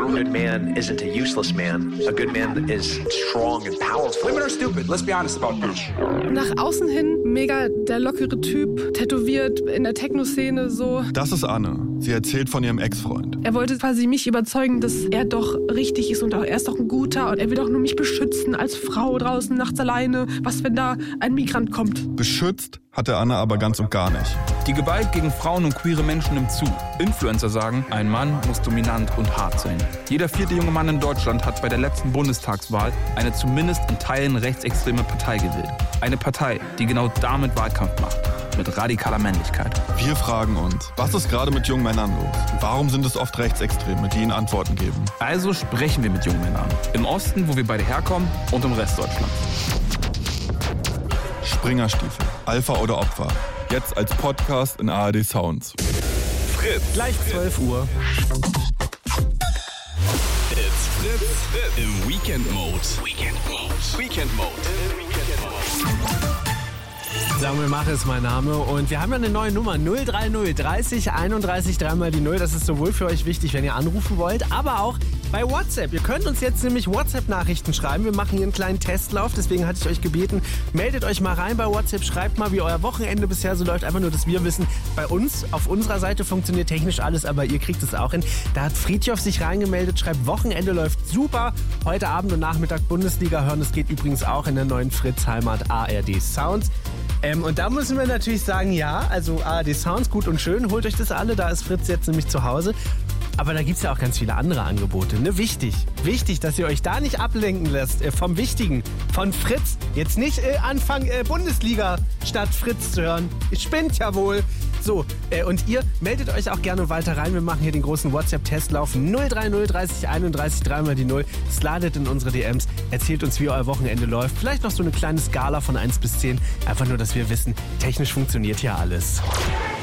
good man isn't a useless man. A good man is strong and powerful. Women are stupid, let's be honest about this. Nach außen hin mega der lockere Typ, tätowiert in der Techno-Szene so. Das ist Anne. Sie erzählt von ihrem Ex-Freund. Er wollte quasi mich überzeugen, dass er doch richtig ist und auch er ist doch ein guter und er will doch nur mich beschützen als Frau draußen nachts alleine. Was, wenn da ein Migrant kommt? Beschützt hatte Anne aber ganz und gar nicht. Die Gewalt gegen Frauen und queere Menschen nimmt zu. Influencer sagen, ein Mann muss dominant und hart sein. Jeder 4. junge Mann in Deutschland hat bei der letzten Bundestagswahl eine zumindest in Teilen rechtsextreme Partei gewählt. Eine Partei, die genau damit Wahlkampf macht. Mit radikaler Männlichkeit. Wir fragen uns, was ist gerade mit jungen Männern los? Warum sind es oft Rechtsextreme, die ihnen Antworten geben? Also sprechen wir mit jungen Männern. Im Osten, wo wir beide herkommen, und im Rest Deutschlands. Springerstiefel, Alpha oder Opfer. Jetzt als Podcast in ARD Sounds. Fritz. Gleich 12 Uhr. It's Fritz im Weekend Mode. Weekend Mode. Samuel Mache ist mein Name und wir haben ja eine neue Nummer 030 30 31 3 die 0. Das ist sowohl für euch wichtig, wenn ihr anrufen wollt, aber auch bei WhatsApp. Ihr könnt uns jetzt nämlich WhatsApp-Nachrichten schreiben. Wir machen hier einen kleinen Testlauf, deswegen hatte ich euch gebeten, meldet euch mal rein bei WhatsApp, schreibt mal, wie euer Wochenende bisher so läuft. Einfach nur, dass wir wissen, bei uns, auf unserer Seite funktioniert technisch alles, aber ihr kriegt es auch hin. Da hat Friedhof sich reingemeldet, schreibt, Wochenende läuft super. Heute Abend und Nachmittag Bundesliga hören. Das geht übrigens auch in der neuen Fritz-Heimat ARD Sounds. Und da müssen wir natürlich sagen, ja, also ARD Sounds, gut und schön, holt euch das alle, da ist Fritz jetzt nämlich zu Hause. Aber da gibt es ja auch ganz viele andere Angebote, ne? Wichtig, dass ihr euch da nicht ablenken lasst vom Wichtigen, von Fritz. Jetzt nicht anfangen, Bundesliga statt Fritz zu hören. Ihr spinnt ja wohl. So, und ihr meldet euch auch gerne weiter rein. Wir machen hier den großen WhatsApp-Testlauf 030 30 31 3 die 0. Sladet in unsere DMs, erzählt uns, wie euer Wochenende läuft. Vielleicht noch so eine kleine Skala von 1 bis 10. Einfach nur, dass wir wissen, technisch funktioniert hier alles.